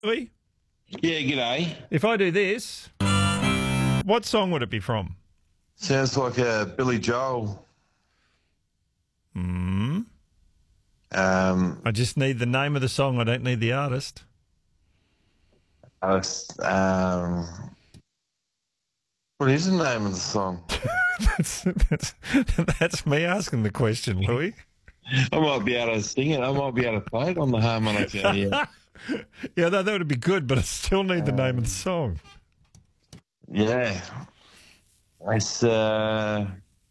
Louis? Yeah, g'day. If I do this, what song would it be from? Sounds like a Billy Joel. I just need the name of the song. I don't need the artist. What is the name of the song? That's me asking the question, Louis. I might be able to sing it. I might be able to play it on the harmonica. Yeah. Yeah, that would be good, but I still need the name of the song. Yeah. It's, oh,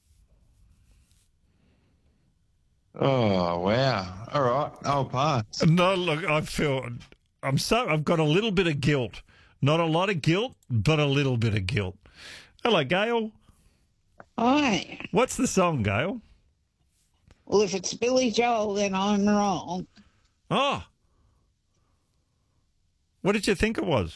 wow. All right. I'll pass. No, look, I've got a little bit of guilt. Not a lot of guilt, but a little bit of guilt. Hello, Gail. Hi. What's the song, Gail? Well, if it's Billy Joel, then I'm wrong. Oh. What did you think it was?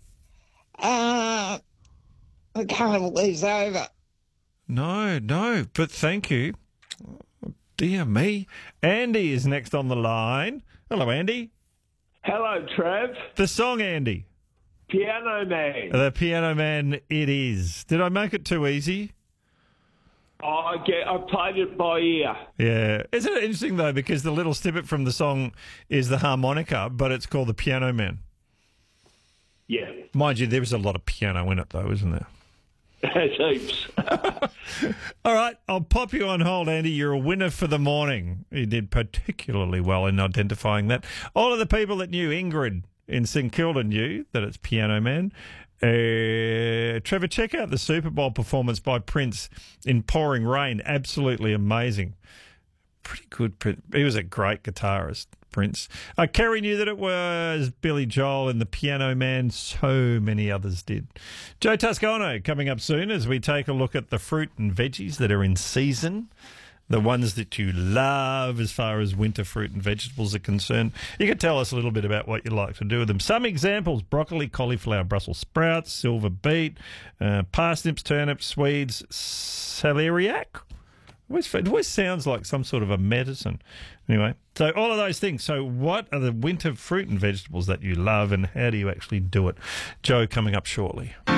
The carnival is over. No, but thank you. Oh, dear me. Andy is next on the line. Hello, Andy. Hello, Trev. The song, Andy. Piano Man. The Piano Man, it is. Did I make it too easy? I played it by ear. Yeah. Isn't it interesting, though, because the little snippet from the song is the harmonica, but it's called the Piano Man. Yeah. Mind you, there is a lot of piano in it, though, isn't there? There's heaps. All right, I'll pop you on hold, Andy. You're a winner for the morning. You did particularly well in identifying that. All of the people that knew Ingrid in St Kilda knew that it's Piano Man. Trevor, check out the Super Bowl performance by Prince in pouring rain. Absolutely amazing. Pretty good. He was a great guitarist, Prince. Kerry knew that it was Billy Joel and the Piano Man. So many others did. Joe Toscano coming up soon as we take a look at the fruit and veggies that are in season. The ones that you love as far as winter fruit and vegetables are concerned. You can tell us a little bit about what you like to do with them. Some examples: broccoli, cauliflower, Brussels sprouts, silver beet, parsnips, turnips, Swedes, celeriac. It always sounds like some sort of a medicine. Anyway, so all of those things. So what are the winter fruit and vegetables that you love, and how do you actually do it? Joe coming up shortly.